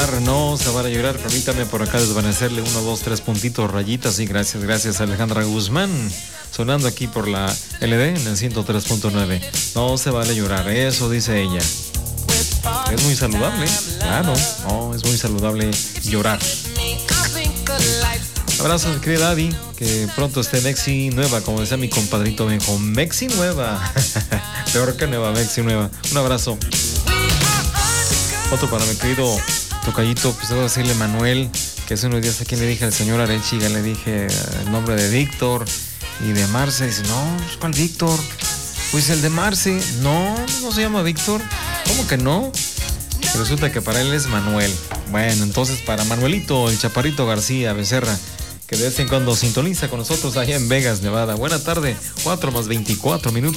llorar, no se vale llorar. Permítame por acá desvanecerle 1, 2, 3 puntitos, rayitas. Y gracias Alejandra Guzmán. Sonando aquí por la LD en el 103.9. No se vale llorar, eso dice ella. Es muy saludable, claro. No, es muy saludable llorar. Abrazos, querida Adi. Que pronto esté Mexi nueva, como decía mi compadrito Benjo. Mexi nueva. Peor que nueva, Mexi nueva. Un abrazo. Otro para mi querido tocallito, pues debo decirle Manuel, que hace unos días a quien le dije al señor Arechiga, le dije el nombre de Víctor y de Marce. Dice, no, pues ¿cuál Víctor? Pues el de Marce. No se llama Víctor. ¿Cómo que no? Y resulta que para él es Manuel. Bueno, entonces para Manuelito, el Chaparrito García Becerra, que de vez en cuando sintoniza con nosotros allá en Vegas, Nevada. Buena tarde, 4 más 24 minutos.